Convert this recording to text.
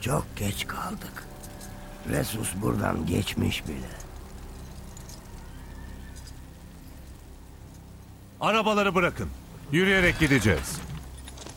Çok geç kaldık. Resus buradan geçmiş bile. Arabaları bırakın. Yürüyerek gideceğiz.